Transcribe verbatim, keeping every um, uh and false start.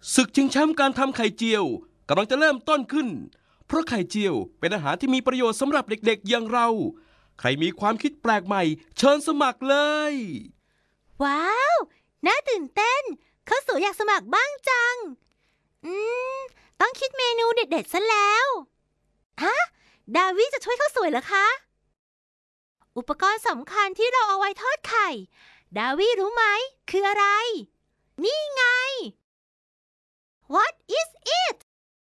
ศึกชิงแชมป์การทำไข่เจียวกำลังจะเริ่มต้นขึ้นเพราะไข่เจียวเป็นอาหารที่มีประโยชน์สำหรับเด็กๆอย่างเราใครมีความคิดแปลกใหม่เชิญสมัครเลยว้าวน่าตื่นเต้นข้าวสวยอยากสมัครบ้างจังอืมต้องคิดเมนูเด็ดๆซะแล้วฮะดาวิจะช่วยข้าวสวยเหรอคะอุปกรณ์สำคัญที่เราเอาไว้ทอดไข่ดาวิรู้ไหมคืออะไรนี่ไง What is it